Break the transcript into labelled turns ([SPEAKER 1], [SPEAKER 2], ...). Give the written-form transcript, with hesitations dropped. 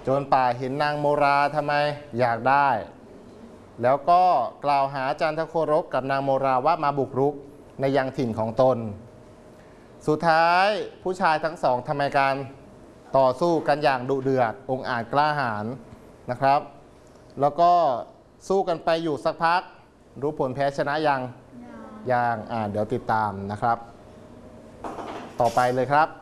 [SPEAKER 1] โจรป่าเห็นนางโมราทำไมอยากได้แล้วก็กล่าวหาจันทโครกกับนางโมราว่ามาบุกรุกในยังถิ่นของตนสุดท้ายผู้ชายทั้งสองทำไมการต่อสู้กันอย่างดุเดือดองอาจกล้าหาญนะครับแล้วก็สู้กันไปอยู่สักพักรู้ผลแพ้ชนะยังเดี๋ยวติดตามนะครับต่อไปเลยครับ